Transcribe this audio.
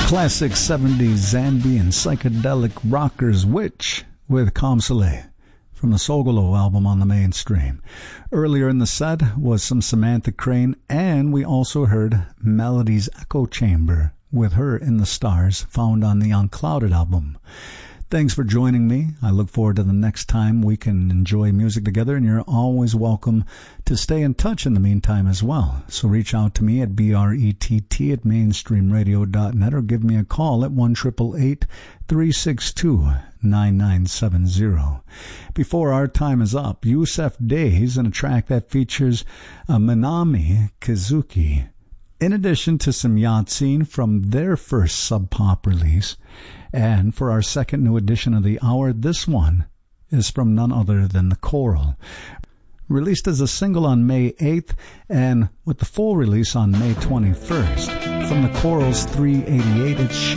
Classic 70s Zambian psychedelic rockers Witch with Kamsale from the Sogolo album on the Mainstream. Earlier in the set was some Samantha Crane, and we also heard Melody's Echo Chamber with Her in the Stars, found on the Unclouded album. Thanks for joining me. I look forward to the next time we can enjoy music together, and you're always welcome to stay in touch in the meantime as well. So reach out to me at brett@mainstreamradio.net or give me a call at 1-888-362-9970. Before our time is up, Yusef Days and a track that features Minami Kizuki, in addition to some Yatsin from their first Sub Pop release. And for our second new edition of the hour, this one is from none other than The Coral. Released as a single on May 8th and with the full release on May 21st. From The Coral's 388, it's